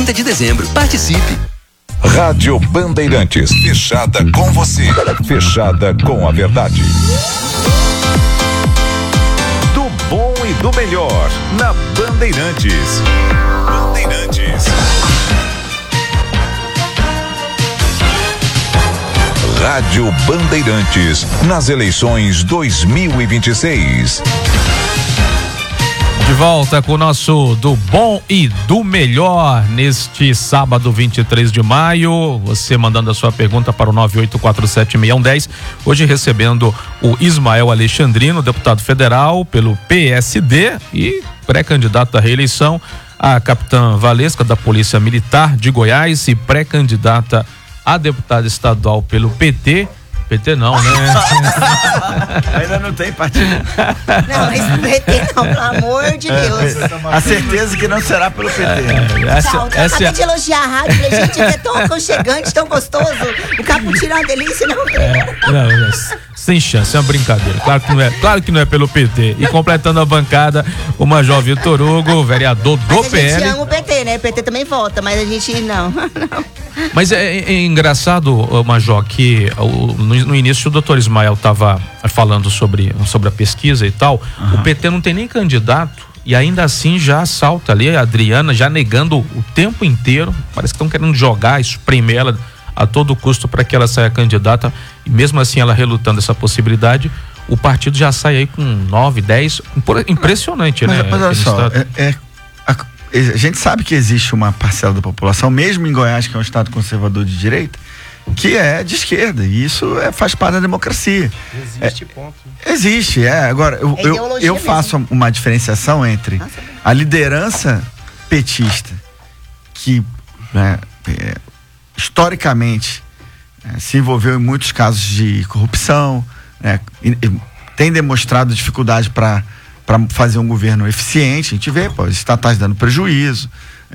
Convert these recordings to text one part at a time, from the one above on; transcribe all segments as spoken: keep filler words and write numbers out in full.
trinta de dezembro. Participe! Rádio Bandeirantes, fechada com você, fechada com a verdade. Do bom e do melhor, na Bandeirantes. Bandeirantes. Rádio Bandeirantes, nas eleições dois mil e vinte e seis. De volta com o nosso Do Bom e do Melhor neste sábado vinte e três de maio. Você mandando a sua pergunta para o nove oito quatro sete seis um um zero. Hoje recebendo o Ismael Alexandrino, deputado federal pelo P S D e pré-candidato à reeleição, a capitã Valesca da Polícia Militar de Goiás e pré-candidata a deputada estadual pelo P T. P T não, né? Ainda não tem partido. Não, mas P T não, pelo amor de Deus. A certeza que não será pelo P T. É, essa, Tchau, eu essa acabei é... de elogiar a rádio, falei, gente, é tão aconchegante, tão gostoso. O cappuccino é uma delícia, não. É, não, é, sem chance, é uma brincadeira. Claro que não é, claro que não é pelo P T. E completando a bancada, o Major Vitor Hugo, vereador do mas a P L. gente ama o P T, né? O P T também vota, mas a gente não. não. Mas é, é engraçado, Major, que o, no, no início o doutor Ismael estava falando sobre, sobre a pesquisa e tal. Uhum. O P T não tem nem candidato e ainda assim já salta ali a Adriana, já negando o tempo inteiro. Parece que estão querendo jogar, espremer ela a todo custo para que ela saia candidata. E mesmo assim ela relutando essa possibilidade, o partido já sai aí com nove, dez. Impressionante, mas, né? Mas olha só, é, é, a, a gente sabe que existe uma parcela da população, mesmo em Goiás, que é um estado conservador de direita, que é de esquerda, e isso é, faz parte da democracia. Existe, é, ponto. Existe, é. Agora, eu, é eu, eu faço uma diferenciação entre Nossa, a liderança petista, que né, é, historicamente é, se envolveu em muitos casos de corrupção, né, e, e tem demonstrado dificuldade para para fazer um governo eficiente. A gente vê, pô, os estatais dando prejuízo,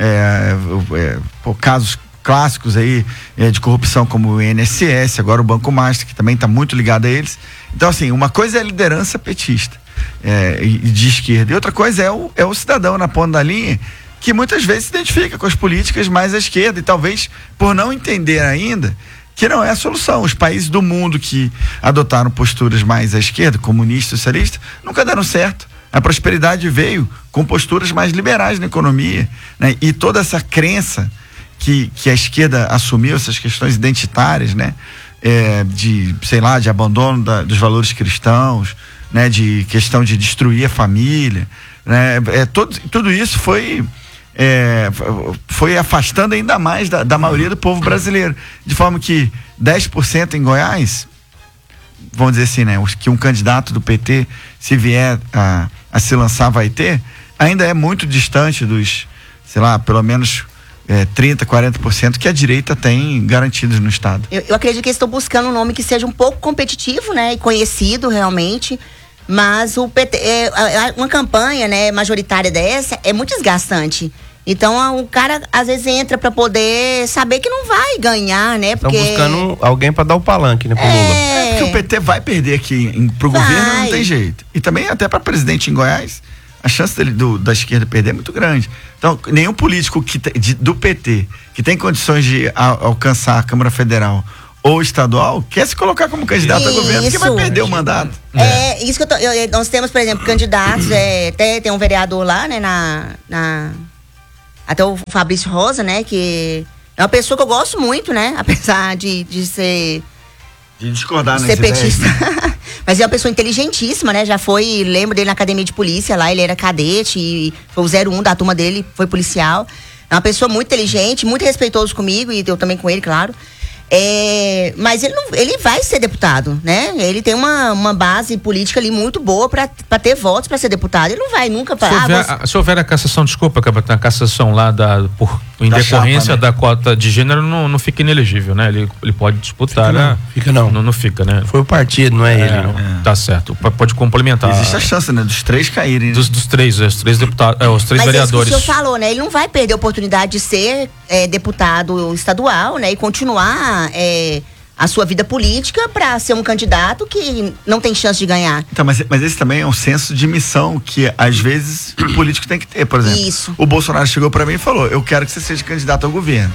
é, é, pô, casos clássicos aí é, de corrupção como o I N S S, agora o Banco Master, que também está muito ligado a eles. Então, assim, uma coisa é a liderança petista é, e de esquerda, e outra coisa é o, é o cidadão na ponta da linha, que muitas vezes se identifica com as políticas mais à esquerda, e talvez por não entender ainda que não é a solução. Os países do mundo que adotaram posturas mais à esquerda, comunista, socialista, nunca deram certo. A prosperidade veio com posturas mais liberais na economia, né? E toda essa crença que, que a esquerda assumiu, essas questões identitárias, né? É, de, sei lá, de abandono da, dos valores cristãos, né? De questão de destruir a família, né? É, todo, tudo isso foi, é, foi afastando ainda mais da, da maioria do povo brasileiro, de forma que dez por cento em Goiás, vamos dizer assim, né? Que um candidato do P T, se vier a, a se lançar, vai ter, ainda é muito distante dos, sei lá, pelo menos é, trinta, quarenta por cento que a direita tem garantidos no estado. Eu, eu acredito que eles estão buscando um nome que seja um pouco competitivo, né? E conhecido realmente, mas o P T, é, uma campanha, né, majoritária dessa é muito desgastante. Então o cara às vezes entra para poder saber que não vai ganhar, né? Estão porque... buscando alguém para dar o palanque, né, pro é... Lula. É porque o P T vai perder aqui em, pro vai. governo, não tem jeito. E também até para presidente em Goiás, a chance dele, do, da esquerda perder é muito grande. Então, nenhum político que te, de, do P T que tem condições de a, alcançar a Câmara Federal ou estadual quer se colocar como candidato isso. a governo, porque vai perder o mandato. É, é. isso que eu tô, eu, nós temos, por exemplo, candidatos, é, até tem um vereador lá, né, na, na até o Fabrício Rosa, né, que é uma pessoa que eu gosto muito, né, apesar de, de ser de discordar, de né, ser petista. Mas é uma pessoa inteligentíssima, né? Já foi, lembro dele na academia de polícia lá, ele era cadete e foi o zero um da turma dele, foi policial. É uma pessoa muito inteligente, muito respeitoso comigo e eu também com ele, claro. É, mas ele, não, ele vai ser deputado, né? Ele tem uma, uma base política ali muito boa para ter votos para ser deputado. Ele não vai nunca para. Se, houver, ah, você... se houver a cassação, desculpa, a cassação lá da, por, em da decorrência chapa, né? Da cota de gênero, não, não fica inelegível, né? Ele, ele pode disputar. Fica não, né? fica não. não. Não fica, né? Foi o partido, não é, é ele. Não. É. Tá certo. Pode complementar. Existe a chance, né? Dos três caírem. Né? Dos, dos três, os três deputados, é, os três mas vereadores. Mas o senhor falou, né? Ele não vai perder a oportunidade de ser é, deputado estadual, né? E continuar. É, a sua vida política para ser um candidato que não tem chance de ganhar. Então, mas, mas esse também é um senso de missão que às vezes o político tem que ter, por exemplo. Isso. O Bolsonaro chegou para mim e falou: eu quero que você seja candidato ao governo.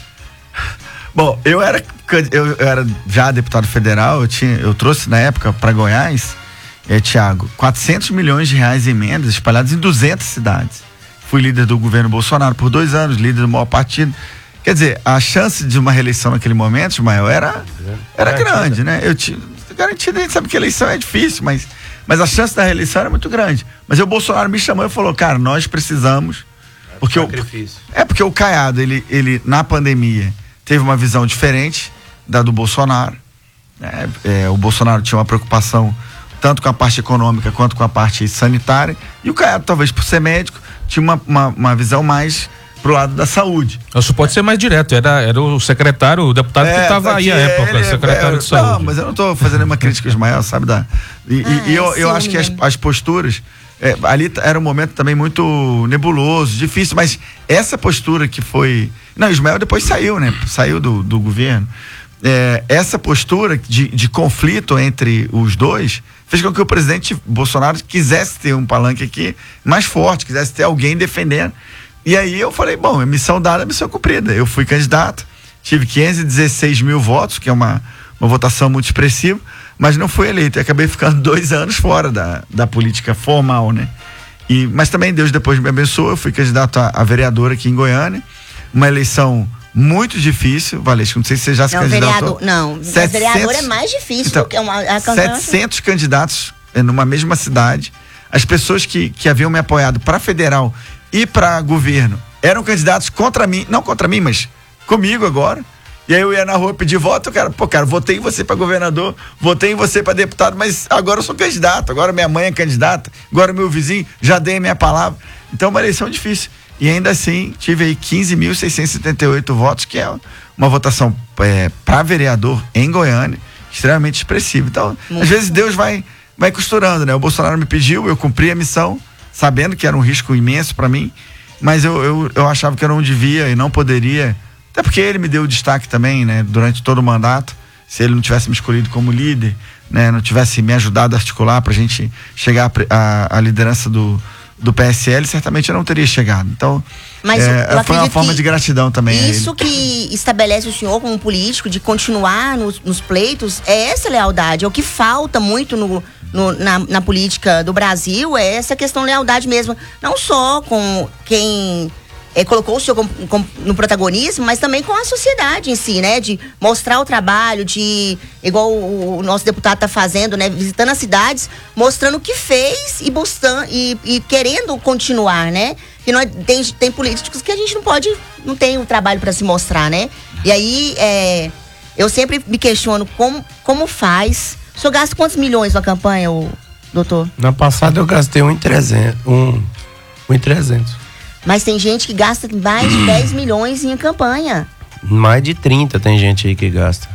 Bom, eu era, eu, eu era já deputado federal, eu, tinha, eu trouxe na época para Goiás, é, Tiago, quatrocentos milhões de reais em emendas espalhadas em duzentas cidades. Fui líder do governo Bolsonaro por dois anos, líder do maior partido. Quer dizer, a chance de uma reeleição naquele momento, Ismael, era, era grande, né? Eu tinha garantido, a gente sabe que eleição é difícil, mas, mas a chance da reeleição era muito grande. Mas o Bolsonaro me chamou e falou: cara, nós precisamos. Porque o, é porque o Caiado, ele, ele na pandemia teve uma visão diferente da do Bolsonaro. Né? É, o Bolsonaro tinha uma preocupação tanto com a parte econômica quanto com a parte sanitária. E o Caiado, talvez por ser médico, tinha uma, uma, uma visão mais pro lado da saúde. Isso pode ser mais direto, era, era o secretário, o deputado é, que estava aí à época, ele, secretário é, de saúde. Não, mas eu não estou fazendo nenhuma crítica, Ismael, sabe? Da, e ah, e eu, eu acho que as, as posturas, é, ali era um momento também muito nebuloso, difícil, mas essa postura que foi... Não, Ismael depois saiu, né? Saiu do, do governo. É, essa postura de, de conflito entre os dois fez com que o presidente Bolsonaro quisesse ter um palanque aqui mais forte, quisesse ter alguém defendendo. E aí eu falei, bom, é missão dada, missão cumprida. Eu fui candidato, tive quinhentos e dezesseis mil votos, que é uma, uma votação muito expressiva, mas não fui eleito. E acabei ficando dois anos fora da, da política formal, né? E, mas também Deus depois me abençoou, eu fui candidato a, a vereador aqui em Goiânia, uma eleição muito difícil, Valesca, não sei se você já se não, candidatou. Vereador, não, setecentos, vereador é mais difícil então, do que uma... A setecentos candidatos numa mesma cidade, as pessoas que, que haviam me apoiado para federal e para governo eram candidatos contra mim, não contra mim, mas comigo agora. E aí eu ia na rua pedir voto, cara, pô, cara, votei em você para governador, votei em você para deputado, mas agora eu sou candidato, agora minha mãe é candidata, agora meu vizinho, já dei a minha palavra. Então, uma eleição difícil. E ainda assim, tive aí quinze mil seiscentos e setenta e oito votos, que é uma votação é, para vereador em Goiânia, extremamente expressiva. Então, muito às vezes Deus vai, vai costurando, né? O Bolsonaro me pediu, eu cumpri a missão, sabendo que era um risco imenso para mim, mas eu, eu, eu achava que eu não devia e não poderia, até porque ele me deu o destaque também, né? Durante todo o mandato, se ele não tivesse me escolhido como líder, né? Não tivesse me ajudado a articular para a gente chegar à liderança do do P S L, certamente eu não teria chegado. Então, mas é, foi uma forma de gratidão também. Isso que estabelece o senhor como político de continuar nos, nos pleitos, é essa lealdade. É o que falta muito no, no, na, na política do Brasil, é essa questão de lealdade mesmo. Não só com quem é, colocou o senhor com, com, no protagonismo, mas também com a sociedade em si, né? De mostrar o trabalho, de igual o, o nosso deputado está fazendo, né? Visitando as cidades, mostrando o que fez e buscando e, e querendo continuar, né? Que não é, tem, tem políticos que a gente não pode, não tem o trabalho para se mostrar, né? E aí, é, eu sempre me questiono como, como faz. O senhor gasta quantos milhões na campanha, o, doutor? Na passada eu gastei um e trezentos. Um, um e trezentos. Mas tem gente que gasta mais de dez milhões em campanha. Mais de trinta tem gente aí que gasta.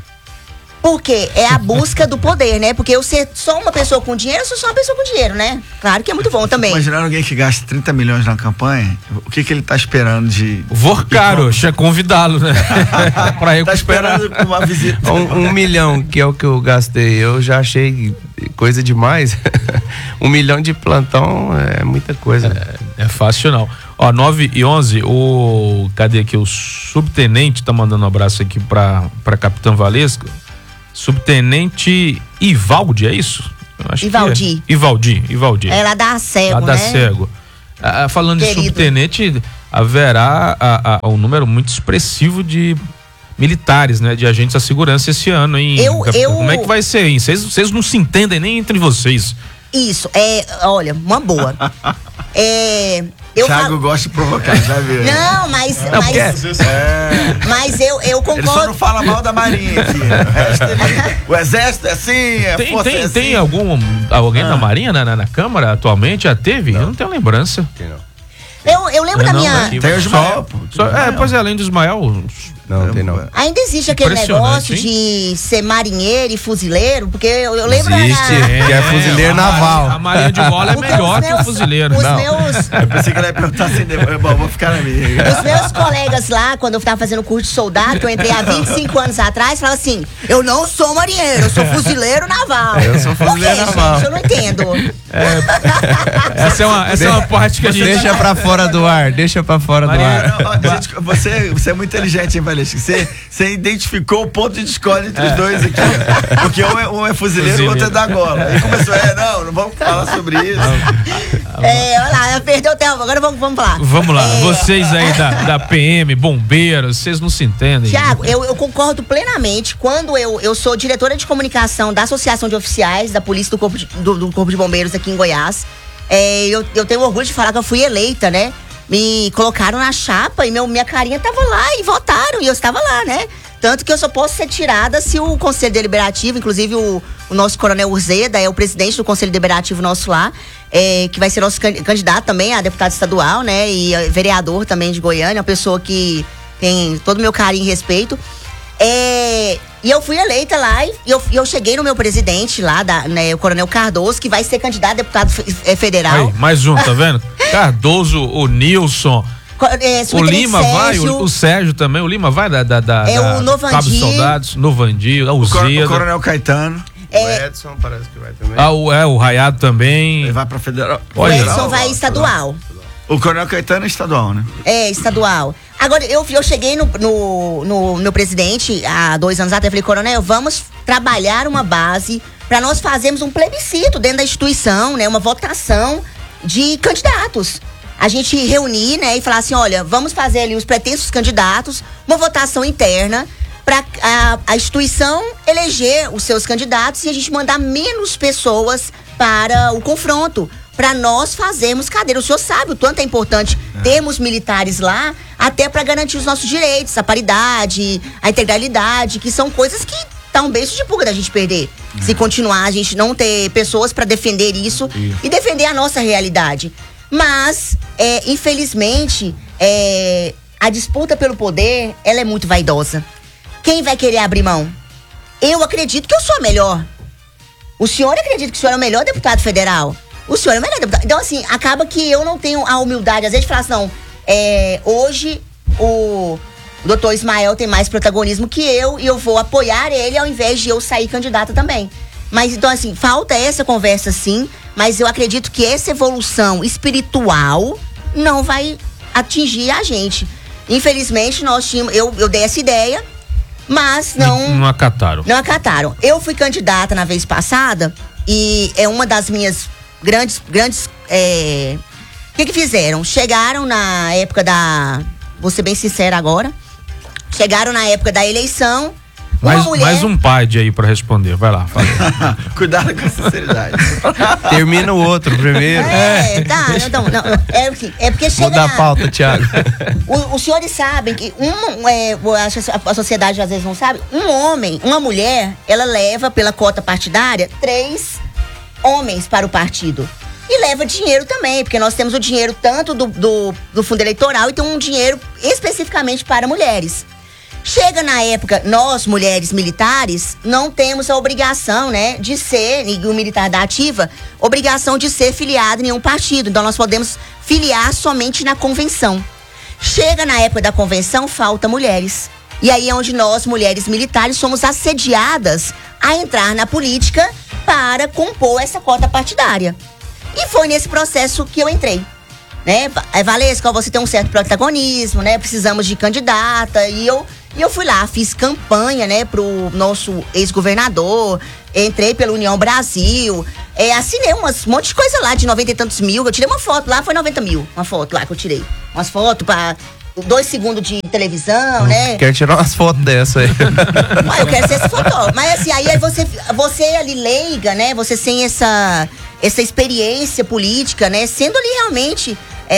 Porque é a busca do poder, né? Porque eu ser só uma pessoa com dinheiro, eu sou só uma pessoa com dinheiro, né? Claro que é muito bom também. Imaginar alguém que gasta trinta milhões na campanha, o que que ele tá esperando de... Vorcaro, deixa convidá-lo, né? Pra recuperar. Tá esperando uma visita. Um, um milhão, que é o que eu gastei, eu já achei coisa demais. Um milhão de plantão é muita coisa. É, é fácil não. Ó, nove e onze, o... Cadê aqui? O subtenente tá mandando um abraço aqui pra, pra Capitã Valesca. Subtenente Ivaldi, é isso? Eu acho Ivaldi. Que é. Ivaldi, Ivaldi. É lá da Cego, lá né? da Cego. Ah, falando Querido. de subtenente, haverá a, a, um número muito expressivo de militares, né? De agentes da segurança esse ano, hein? Eu, eu... Como é que vai ser, hein? Vocês não se entendem nem entre vocês. Isso, é, olha, uma boa. É... Eu Thiago falo... gosta de provocar, já viu? Não, mas. Não, mas, é. mas eu, eu concordo. Ele só não fala mal da Marinha aqui. O, resto é... o Exército é assim, a tem, força tem, é assim. Tem algum, alguém ah. da Marinha na, na, na Câmara atualmente? Já teve? Não. Eu não tenho lembrança. Eu, eu lembro é, da não, minha. Aqui, tem o Ismael, pô. Só, é, pois é, além do Ismael, Não, tem não. Ainda existe aquele negócio hein? de ser marinheiro e fuzileiro, porque eu, eu lembro... Existe, na- que é fuzileiro a naval. Marinha- A marinha de bola é Porque melhor os que o meus- fuzileiro. Os Não. meus... Eu pensei que ele ia perguntar assim, bom, vou ficar na minha. Os meus colegas lá, quando eu tava fazendo curso de soldado, que eu entrei há vinte e cinco anos atrás, falavam assim: eu não sou marinheiro, eu sou fuzileiro naval. Eu sou fuzileiro Por quê, naval. gente? Eu não entendo. Essa é uma, essa é uma parte que a gente... Deixa pra fora do ar, deixa pra fora do Maria, ar. Não, ó, gente, você, você é muito inteligente, hein, Valesca? Você, você identificou o ponto de discórdia entre os dois aqui. Ó. Porque um é, um é fuzileiro e o outro é da gola. Aí começou, é, não, não vamos falar sobre isso. É, olha lá, perdeu o tempo, agora vamos, vamos falar. Vamos lá, É, vocês aí da, da P M, bombeiros, vocês não se entendem. Tiago, eu, eu concordo plenamente. Quando eu, eu sou diretora de comunicação da Associação de Oficiais da Polícia do Corpo de, do, do Corpo de Bombeiros aqui em Goiás, é, eu, eu tenho orgulho de falar que eu fui eleita, né? Me colocaram na chapa e meu, minha carinha tava lá e votaram e eu estava lá, né? Tanto que eu só posso ser tirada se o Conselho Deliberativo, inclusive o, o nosso Coronel Urzeda é o presidente do Conselho Deliberativo nosso lá, é, que vai ser nosso can- candidato também a deputado estadual, né? E é, vereador também de Goiânia, uma pessoa que tem todo o meu carinho e respeito. É, e eu fui eleita lá e eu, e eu cheguei no meu presidente lá, da, né, o Coronel Cardoso, que vai ser candidato a deputado fe- é, federal. Aí, mais um, tá vendo? Cardoso, o Nilson, Co- é, o subtenente Lima vai, Sérgio, o, o Sérgio também, o Lima vai da, da, da, É da o Novandir. Cabo dos Soldados, Novandir, a O, cor, o Uzeda, Coronel Caetano, é, O Edson parece que vai também. ah, o, é, o Raiado ele também. vai pra federal. o Olha, Edson vai estadual. O Coronel Caetano é estadual, né? É, estadual. Agora, eu, eu cheguei no, no, no meu presidente há dois anos atrás, eu falei, Coronel, vamos trabalhar uma base para nós fazermos um plebiscito dentro da instituição, né? Uma votação de candidatos. A gente reunir, né, e falar assim, olha, vamos fazer ali os pretensos candidatos, uma votação interna para a, a instituição eleger os seus candidatos e a gente mandar menos pessoas para o confronto, para nós fazermos cadeira. O senhor sabe o tanto é importante termos militares lá, até para garantir os nossos direitos, a paridade, a integralidade, que são coisas que tá um beijo de pulga da gente perder. Se continuar a gente não ter pessoas para defender isso, isso e defender a nossa realidade. Mas, é, infelizmente, é, a disputa pelo poder, ela é muito vaidosa. Quem vai querer abrir mão? Eu acredito que eu sou a melhor. O senhor acredita que o senhor é o melhor deputado federal? O senhor é o melhor deputado. Então, assim, acaba que eu não tenho a humildade, às vezes, de falar assim, não, é, hoje o doutor Ismael tem mais protagonismo que eu e eu vou apoiar ele ao invés de eu sair candidata também. Mas, então, assim, falta essa conversa, sim, mas eu acredito que essa evolução espiritual não vai atingir a gente. Infelizmente, nós tínhamos, eu, eu dei essa ideia, mas não... Não acataram. Não acataram. Eu fui candidata na vez passada e é uma das minhas grandes, grandes, é... o que que fizeram? Chegaram na época da, vou ser bem sincera agora, chegaram na época da eleição, uma Mais, mulher... mais um pad aí pra responder, vai lá, fala. Cuidado com a sinceridade. Termina o outro primeiro. É, tá, não, não, não, é, assim, é porque chega Muda a na- pauta, Thiago. O- os senhores sabem que um, é, eu acho que a, a sociedade às vezes não sabe, um homem, uma mulher, ela leva pela cota partidária três homens para o partido. E leva dinheiro também, porque nós temos o dinheiro tanto do, do, do fundo eleitoral e tem um dinheiro especificamente para mulheres. Chega na época, nós, mulheres militares, não temos a obrigação, né, de ser, e o militar da ativa, obrigação de ser filiado em nenhum partido. Então, nós podemos filiar somente na convenção. Chega na época da convenção, falta mulheres. E aí é onde nós, mulheres militares, somos assediadas a entrar na política para compor essa cota partidária. E foi nesse processo que eu entrei. Né? É, Valesca, você tem um certo protagonismo, né? Precisamos de candidata. E eu, e eu fui lá, fiz campanha, né, pro nosso ex-governador, entrei pela União Brasil, é, assinei umas, um monte de coisa lá, de noventa e tantos mil. Eu tirei uma foto lá, foi noventa mil, uma foto lá que eu tirei. Umas fotos para dois segundos de televisão, né? Quero tirar umas fotos dessa aí. Ah, eu quero ser esse fotógrafo. Mas assim, aí você, você ali leiga, né? Você sem essa, essa experiência política, né? Sendo ali realmente...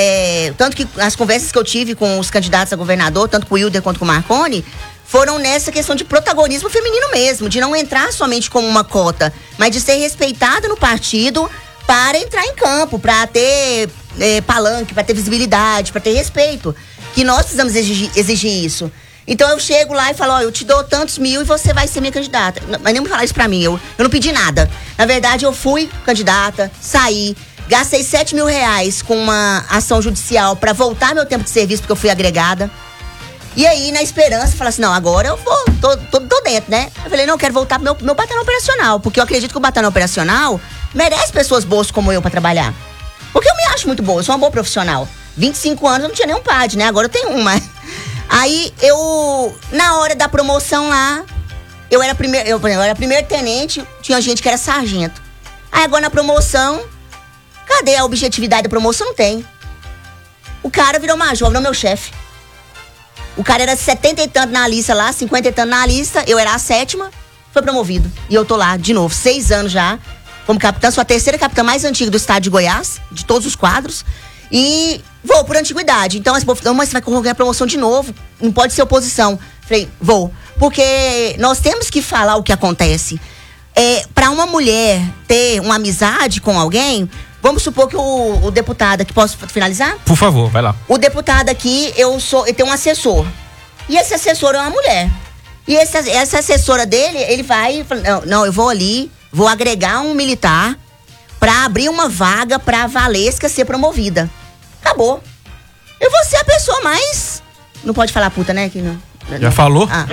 É, tanto que as conversas que eu tive com os candidatos a governador, tanto com o Wilder quanto com o Marconi, foram nessa questão de protagonismo feminino mesmo, de não entrar somente como uma cota, mas de ser respeitada no partido para entrar em campo, para ter é, palanque, para ter visibilidade, para ter respeito. Que nós precisamos exigir, exigir isso. Então eu chego lá e falo, ó, eu te dou tantos mil e você vai ser minha candidata. Mas nem me falar isso pra mim, eu, eu não pedi nada. Na verdade, eu fui candidata, saí, gastei sete mil reais com uma ação judicial pra voltar meu tempo de serviço, porque eu fui agregada. E aí, na esperança, falar assim, não, agora eu vou, tô, tô, tô dentro, né? Eu falei, não, eu quero voltar pro meu, meu batalhão operacional, porque eu acredito que o batalhão operacional merece pessoas boas como eu pra trabalhar. Porque eu me acho muito boa, eu sou uma boa profissional. vinte e cinco anos eu não tinha nenhum P A D, né? Agora eu tenho um, mas... Aí eu, na hora da promoção lá, eu era primeiro, eu, eu era primeiro tenente, tinha gente que era sargento. Aí agora na promoção, cadê a objetividade da promoção? Não tem. O cara virou major, virou meu chefe. O cara era setenta e tanto na lista lá, cinquenta e tanto na lista, eu era a sétima, foi promovido. E eu tô lá de novo, seis anos já, como capitã, sou a terceira capitã mais antiga do estado de Goiás, de todos os quadros. E vou por antiguidade. Então, esse povo, não, mas você vai concorrer a promoção de novo. Não pode ser oposição. Falei, vou. Porque nós temos que falar o que acontece. É, para uma mulher ter uma amizade com alguém, vamos supor que o, o deputado aqui, posso finalizar? Por favor, vai lá. O deputado aqui, eu sou, eu tenho um assessor. E esse assessor é uma mulher. E esse, essa assessora dele, ele vai, não, não, eu vou ali, vou agregar um militar para abrir uma vaga para a Valesca ser promovida. Acabou. Eu vou ser a pessoa mais... Não pode falar puta, né? Que não. Já falou? Ah.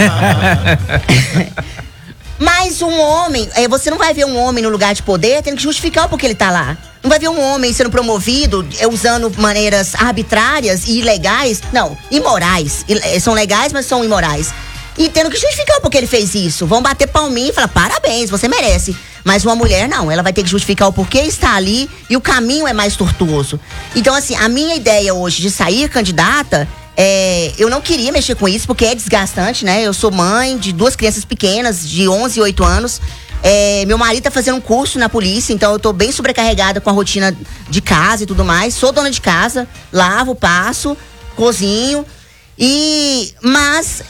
Mas um homem... É, você não vai ver um homem no lugar de poder tendo que justificar o porquê ele tá lá. Não vai ver um homem sendo promovido é, usando maneiras arbitrárias e ilegais. Não, imorais. I, são legais, mas são imorais. E tendo que justificar porque ele fez isso. Vão bater palminha e falar, parabéns, você merece. Mas uma mulher não, ela vai ter que justificar o porquê está ali e o caminho é mais tortuoso. Então, assim, a minha ideia hoje de sair candidata, é, eu não queria mexer com isso porque é desgastante, né? Eu sou mãe de duas crianças pequenas, de onze e oito anos. É, meu marido tá fazendo um curso na polícia, então eu tô bem sobrecarregada com a rotina de casa e tudo mais. Sou dona de casa, lavo, passo, cozinho. E, mas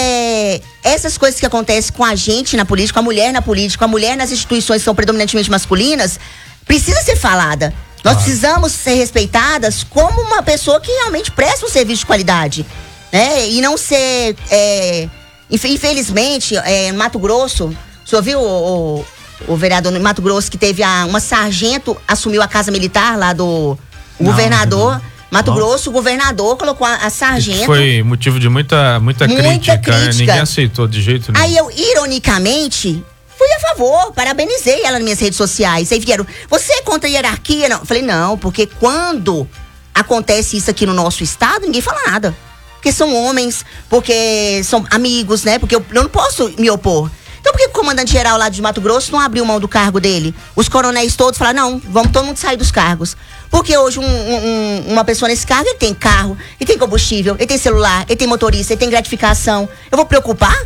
é, essas coisas que acontecem com a gente na política, com a mulher na política, com a mulher nas instituições que são predominantemente masculinas, precisa ser falada. Nós ah. precisamos ser respeitadas como uma pessoa que realmente presta um serviço de qualidade, né? E não ser, é, infelizmente, é, no Mato Grosso, o senhor viu o, o, o vereador no Mato Grosso que teve a, uma sargento assumiu a casa militar lá do não, governador. Não. Mato Nossa. Grosso, o governador colocou a, a sargento. Isso foi motivo de muita, muita, muita crítica, crítica. Né? Ninguém aceitou de jeito nenhum. Aí eu, ironicamente, fui a favor, parabenizei ela nas minhas redes sociais. Aí vieram, você é contra a hierarquia? Não. Eu falei, não, porque quando acontece isso aqui no nosso estado, ninguém fala nada. Porque são homens, porque são amigos, né? Porque eu, eu não posso me opor. Então por que o comandante-geral lá de Mato Grosso não abriu mão do cargo dele? Os coronéis todos falaram, não, vamos todo mundo sair dos cargos. Porque hoje um, um, uma pessoa nesse cargo, ele tem carro, ele tem combustível, ele tem celular, ele tem motorista, ele tem gratificação. Eu vou preocupar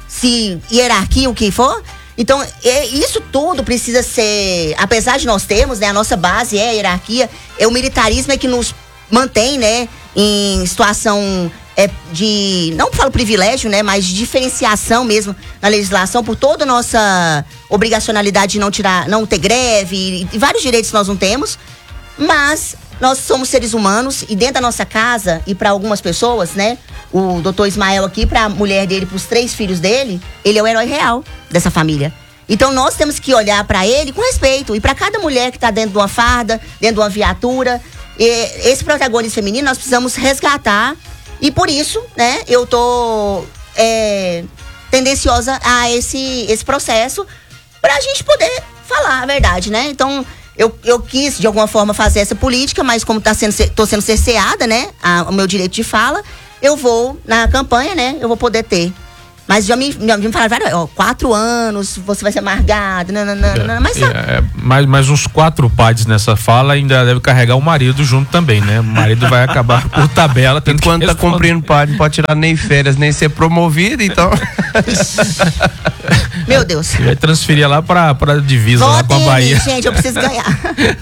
se hierarquia, o que for? Então, é, isso tudo precisa ser, apesar de nós termos, né, a nossa base é a hierarquia, é o militarismo é que nos mantém, né, em situação... É de, não falo privilégio, né, mas de diferenciação mesmo na legislação por toda a nossa obrigacionalidade de não tirar, não ter greve e, e vários direitos que nós não temos, mas nós somos seres humanos e dentro da nossa casa e para algumas pessoas, né, o doutor Ismael aqui, para a mulher dele, para os três filhos dele, ele é o herói real dessa família. Então nós temos que olhar para ele com respeito e para cada mulher que está dentro de uma farda, dentro de uma viatura, e esse protagonismo feminino nós precisamos resgatar. E por isso, né, eu tô é, tendenciosa a esse, esse processo pra gente poder falar a verdade, né? Então, eu, eu quis, de alguma forma, fazer essa política, mas como tá sendo, tô sendo cerceada, né, a, o meu direito de fala, eu vou, na campanha, né, eu vou poder ter. Mas já me, já me falaram, ó, quatro anos, você vai ser amargado, nananana, é, mas sabe. É, mais, mais uns quatro pads nessa fala, ainda deve carregar o marido junto também, né? O marido vai acabar por tabela. Tendo Enquanto que tá cumprindo pad, não pode tirar nem férias, nem ser promovido, então... Meu Deus. Você vai transferir lá pra, pra divisa, Votem lá com a Bahia. Gente, eu preciso ganhar.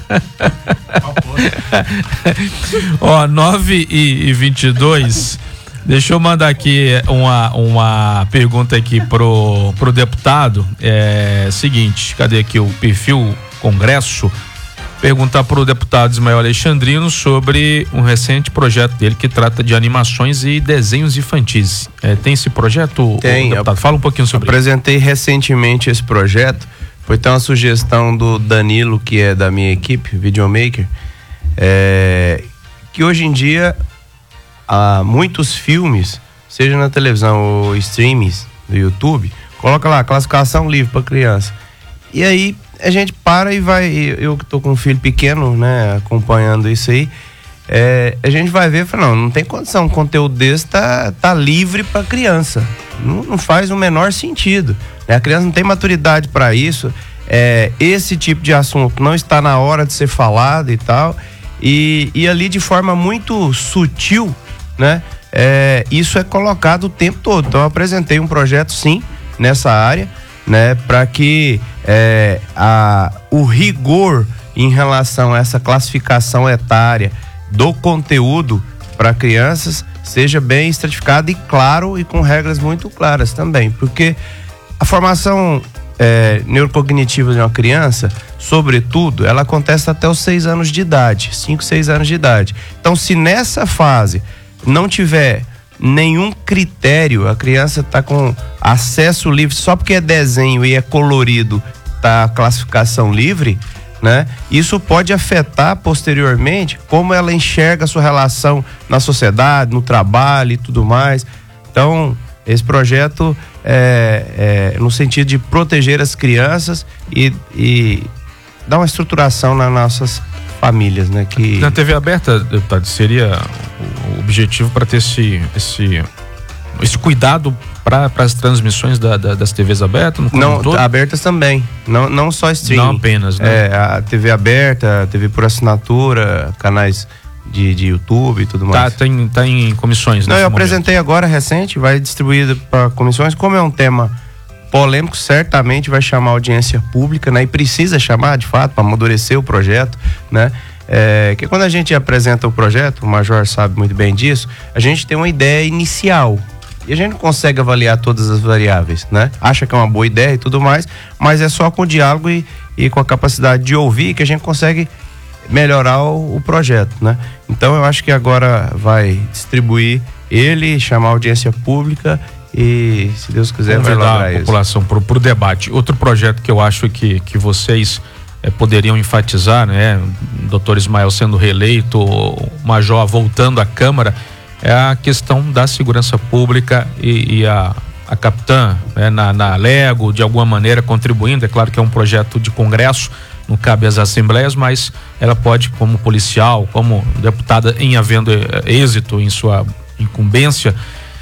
Ó, nove e vinte e dois... Deixa eu mandar aqui uma, uma pergunta aqui pro, pro deputado. É seguinte, cadê aqui o perfil Congresso? perguntar para o deputado Ismael Alexandrino sobre um recente projeto dele que trata de animações e desenhos infantis. É, tem esse projeto, tem, deputado? Fala um pouquinho sobre isso. Apresentei recentemente esse projeto. Foi até uma sugestão do Danilo, que é da minha equipe, videomaker, é, que hoje em dia há muitos filmes, seja na televisão ou streams do YouTube, coloca lá, classificação livre para criança. E aí a gente para e vai, eu que tô com um filho pequeno, né, acompanhando isso aí, é, a gente vai ver e fala, não, não tem condição, um conteúdo desse tá, tá livre para criança. Não, não faz o menor sentido. A criança não tem maturidade para isso. É, esse tipo de assunto não está na hora de ser falado e tal. E, e ali de forma muito sutil, né? É, isso é colocado o tempo todo. Então eu apresentei um projeto sim nessa área, né? Para que é, a, o rigor em relação a essa classificação etária do conteúdo para crianças seja bem estratificado e claro e com regras muito claras também, porque a formação é, neurocognitiva de uma criança, sobretudo, ela acontece até os seis anos de idade, cinco, seis anos de idade. Então, se nessa fase não tiver nenhum critério, a criança está com acesso livre, só porque é desenho e é colorido, tá a classificação livre, né? Isso pode afetar posteriormente como ela enxerga a sua relação na sociedade, no trabalho e tudo mais. Então, esse projeto é, é no sentido de proteger as crianças e, e dar uma estruturação nas nossas famílias, né? Que... Na T V aberta, deputado, seria o objetivo para ter esse, esse, esse cuidado para as transmissões da, da, das T Vs abertas? No não, todo? Abertas também, não, não só streaming. Não apenas, né? É, a T V aberta, a T V por assinatura, canais de, de YouTube e tudo mais. Tá, tem, tá em comissões, né? Não, eu apresentei agora, recente, vai distribuído para comissões. Como é um tema polêmico, certamente vai chamar audiência pública, né? E precisa chamar, de fato, para amadurecer o projeto, né? É, que quando a gente apresenta o projeto, o Major sabe muito bem disso, a gente tem uma ideia inicial. E a gente não consegue avaliar todas as variáveis, né? Acha que é uma boa ideia e tudo mais, mas é só com o diálogo e, e com a capacidade de ouvir que a gente consegue melhorar o, o projeto, né? Então eu acho que agora vai distribuir ele, chamar a audiência pública e, se Deus quiser, vai lograr a população para o debate. Outro projeto que eu acho que, que vocês é, poderiam enfatizar, né? O doutor Ismael sendo reeleito, o Major voltando à Câmara, é a questão da segurança pública e, e a, a capitã, né, na, na Lego, de alguma maneira contribuindo. É claro que é um projeto de Congresso, não cabe às assembleias, mas ela pode, como policial, como deputada, em havendo êxito em sua incumbência,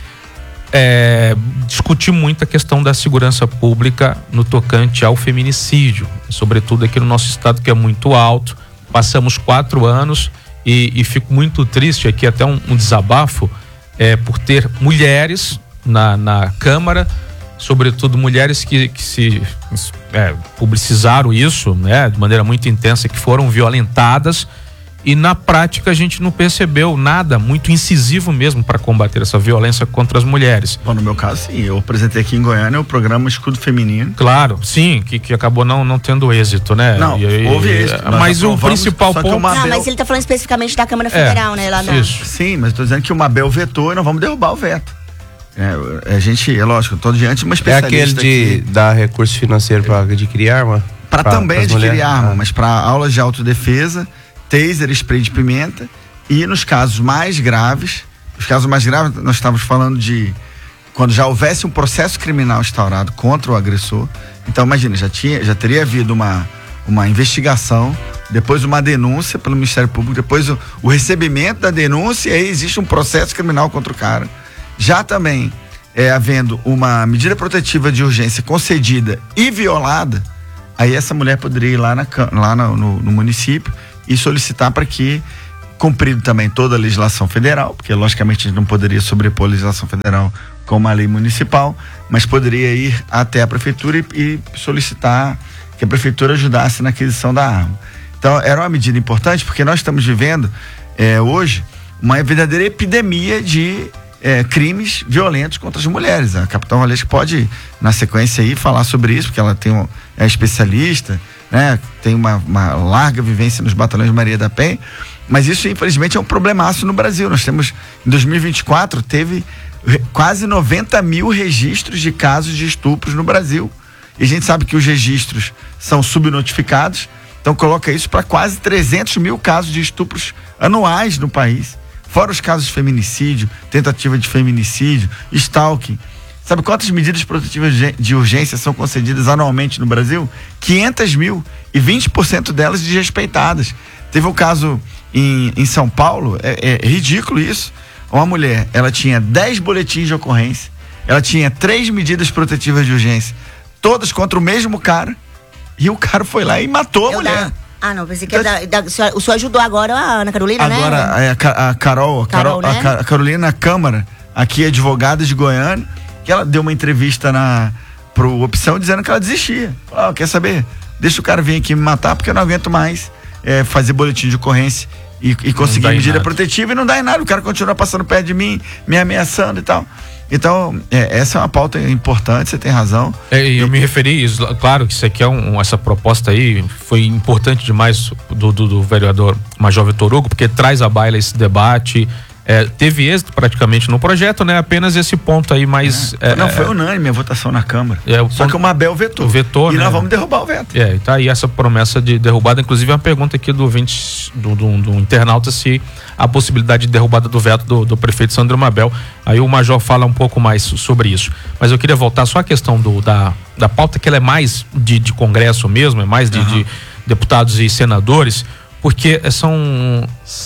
é, discutir muito a questão da segurança pública no tocante ao feminicídio, sobretudo aqui no nosso estado, que é muito alto. Passamos quatro anos E, e fico muito triste aqui, até um, um desabafo, é, por ter mulheres na, na Câmara, sobretudo mulheres que, que se é, publicizaram isso, né, de maneira muito intensa, que foram violentadas, e na prática a gente não percebeu nada muito incisivo mesmo para combater essa violência contra as mulheres. Bom, no meu caso, sim, eu apresentei aqui em Goiânia o programa Escudo Feminino. Claro, sim, que, que acabou não, não tendo êxito, né? Não, e, houve êxito. Mas o principal ponto... Não, mas ele tá falando especificamente da Câmara Federal, é, né? Lá na... Isso. Sim, mas estou dizendo que o Mabel vetou e nós vamos derrubar o veto. É, a gente, é lógico, eu tô diante de uma especialista. É aquele de que... dar recurso financeiro para adquirir arma? Para também adquirir mulheres. arma, ah. mas para aulas de autodefesa, taser, spray de pimenta, e nos casos mais graves, os casos mais graves, nós estávamos falando de quando já houvesse um processo criminal instaurado contra o agressor. Então imagina, já tinha, já teria havido uma, uma investigação, depois uma denúncia pelo Ministério Público, depois o, o recebimento da denúncia, e aí existe um processo criminal contra o cara. Já também é, havendo uma medida protetiva de urgência concedida e violada, aí essa mulher poderia ir lá, na, lá no, no, no município e solicitar para que, cumprido também toda a legislação federal, porque logicamente a gente não poderia sobrepor a legislação federal com uma lei municipal, mas poderia ir até a prefeitura e, e solicitar que a prefeitura ajudasse na aquisição da arma. Então era uma medida importante, porque nós estamos vivendo é, hoje uma verdadeira epidemia de é, crimes violentos contra as mulheres. A capitã Valesca pode, na sequência aí, falar sobre isso, porque ela tem um, é especialista, né? Tem uma, uma larga vivência nos batalhões Maria da Penha, mas isso infelizmente é um problemaço no Brasil. Nós temos, em dois mil e vinte e quatro, teve quase noventa mil registros de casos de estupros no Brasil. E a gente sabe que os registros são subnotificados, então coloca isso para quase trezentos mil casos de estupros anuais no país. Fora os casos de feminicídio, tentativa de feminicídio, stalking. Sabe quantas medidas protetivas de urgência são concedidas anualmente no Brasil? quinhentas mil, e vinte por cento delas desrespeitadas. Teve um caso em, em São Paulo, é, é ridículo isso. Uma mulher, ela tinha dez boletins de ocorrência, ela tinha três medidas protetivas de urgência, todas contra o mesmo cara, e o cara foi lá e matou a Eu mulher. da- Ah, não, pensei que era da, da, o, senhor, o senhor ajudou agora a Ana Carolina, Agora, né? é, a, Ca- a Carol, a Carol, Carol, né? a, Ca- a Carolina Câmara, aqui advogada de Goiânia, que ela deu uma entrevista na pro Opção dizendo que ela desistia. Falou, "Ah, quer saber? Deixa o cara vir aqui me matar porque eu não aguento mais é, fazer boletim de ocorrência e, e conseguir dá em medida nada. protetiva e não dá em nada. O cara continua passando perto de mim, me ameaçando e tal." Então, é, essa é uma pauta importante, você tem razão. É, e eu me referi, isso, claro que isso aqui é um, essa proposta aí foi importante demais do, do, do vereador Major Vitor Hugo, porque traz à baila esse debate, é, teve êxito praticamente no projeto, né? Apenas esse ponto aí mais... É, é, não, é, foi unânime a votação na Câmara. É, o Só ponto- que o Mabel vetou. Vetou, e né? nós vamos derrubar o veto. É, e tá aí essa promessa de derrubada, inclusive uma pergunta aqui do ouvinte, do, do, do internauta, se a possibilidade de derrubada do veto do, do prefeito Sandro Mabel. Aí o Major fala um pouco mais sobre isso. Mas eu queria voltar só à questão do, da, da pauta, que ela é mais de, de Congresso mesmo, é mais de, Uhum. de deputados e senadores, porque são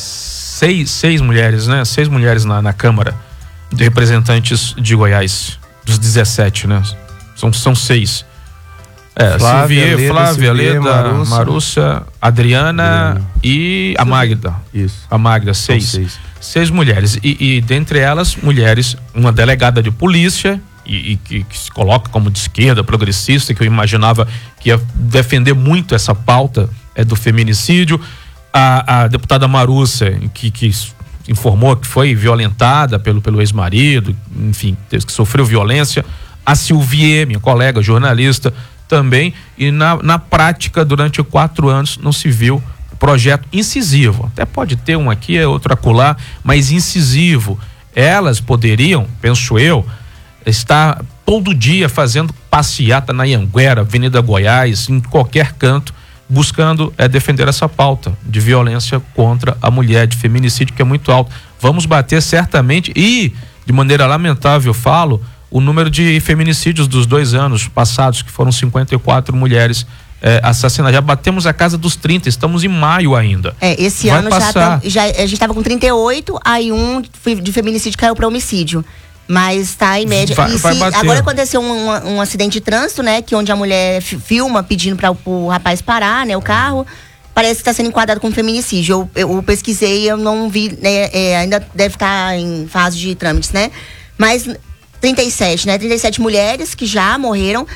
seis, seis mulheres, né? Seis mulheres na, na Câmara de Representantes de Goiás, dos dezessete, né? São, são seis. É, Flávia, Silvia, Leda, Flávia, Silvia, Leda, Marúcia. Marúcia, Adriana, Adriana. e a Magda. Isso. A Magda, São seis. seis. Seis mulheres. E, e dentre elas, mulheres, uma delegada de polícia, e, e que, que se coloca como de esquerda, progressista, que eu imaginava que ia defender muito essa pauta é, do feminicídio. A, a deputada Marúcia, que, que informou que foi violentada pelo, pelo ex-marido, enfim, que sofreu violência. A Silvia, minha colega jornalista, também, e na, na prática, durante quatro anos, não se viu projeto incisivo. Até pode ter um aqui, outro acolá, mas incisivo. Elas poderiam, penso eu, estar todo dia fazendo passeata na Anhanguera, Avenida Goiás, em qualquer canto, buscando é, defender essa pauta de violência contra a mulher, de feminicídio, que é muito alto. Vamos bater certamente, e de maneira lamentável, falo, o número de feminicídios dos dois anos passados, que foram cinquenta e quatro mulheres é, assassinadas. Já batemos a casa dos trinta, estamos em maio ainda. É, esse Vai ano já, passar. tam, já a gente estava com trinta e oito, aí um de feminicídio caiu para homicídio. Mas está em média. Vai- e vai se, bater. agora aconteceu um, um, um acidente de trânsito, né? Que onde a mulher fi- filma pedindo para o rapaz parar, né? O carro. Parece que está sendo enquadrado como feminicídio. Eu, eu pesquisei, eu não vi, né? É, ainda deve estar em fase de trâmites, né? Mas trinta e sete, né? trinta e sete mulheres que já morreram.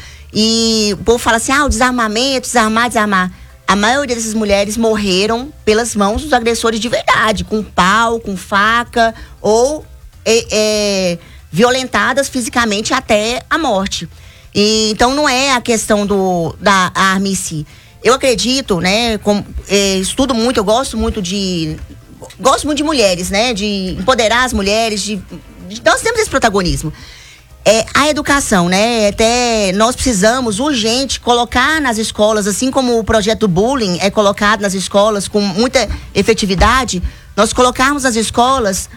E o povo fala assim: ah, o desarmamento, desarmar, desarmar. A maioria dessas mulheres morreram pelas mãos dos agressores de verdade, com pau, com faca, ou é, é, violentadas fisicamente até a morte. E, então não é a questão do, da arma em si. Eu acredito, né, com, é, estudo muito, eu gosto muito de. Gosto muito de mulheres, né? De empoderar as mulheres, de, de nós temos esse protagonismo. É, a educação, né? Até nós precisamos urgente colocar nas escolas, assim como o projeto do bullying é colocado nas escolas com muita efetividade, nós colocarmos nas escolas,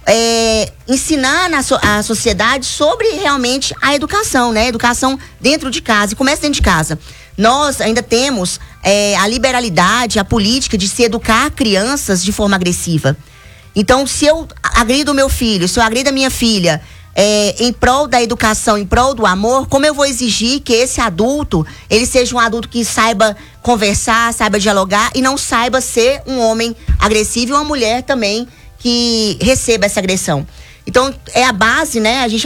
é, ensinar na so, a sociedade sobre realmente a educação, né? Educação dentro de casa, e começa dentro de casa. Nós ainda temos é, a liberalidade, a política de se educar crianças de forma agressiva. Então, se eu agrido o meu filho, se eu agrido a minha filha, É, em prol da educação, em prol do amor, como eu vou exigir que esse adulto, ele seja um adulto que saiba conversar, saiba dialogar e não saiba ser um homem agressivo e uma mulher também que receba essa agressão. Então, é a base, né? A gente